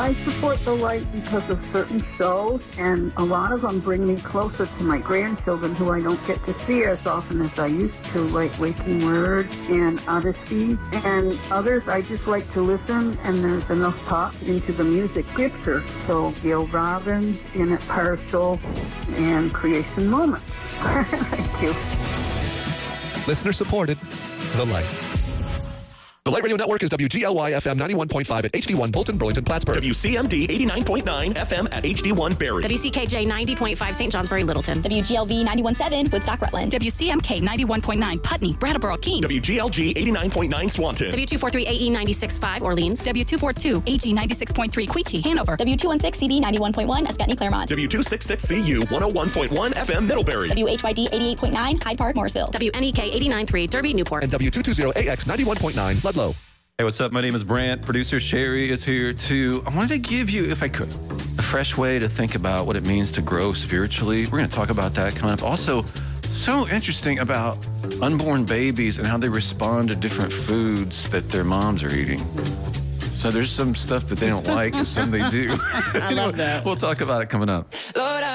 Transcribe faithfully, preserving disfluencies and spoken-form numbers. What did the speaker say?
I support the light because of certain shows, and a lot of them bring me closer to my grandchildren who I don't get to see as often as I used to, like Waking Word and Odyssey. And others I just like to listen, and there's enough talk into the music scripture. So Gail Robbins, Janet Parshall, and Creation Moments. Thank you. Listener supported, The Light. The Light Radio Network is W G L Y F M ninety-one point five at H D one Bolton, Burlington, Plattsburgh. W C M D eighty-nine point nine F M at H D one Barrie. W C K J ninety point five Saint Johnsbury, Littleton. W G L V ninety-one point seven Woodstock, Rutland. W C M K ninety-one point nine Putney, Brattleboro, Keene. W G L G eighty-nine point nine Swanton. W two forty-three A E ninety-six point five Orleans. W two forty-two A G ninety-six point three Queechee, Hanover. W two sixteen C B ninety-one point one Escutney, Claremont. W two sixty-six C U one oh one point one F M Middlebury. W H Y D eighty-eight point nine Hyde Park, Morrisville. W N E K eighty-nine point three Derby, Newport. And W two twenty A X ninety-one point nine Ludlow. Hey, what's up? My name is Brant. Producer Sherry is here too. I wanted to give you, if I could, a fresh way to think about what it means to grow spiritually. We're going to talk about that coming up. Also, so interesting about unborn babies and how they respond to different foods that their moms are eating. So there's some stuff that they don't like and some they do. I love that. We'll talk about it coming up. Lord,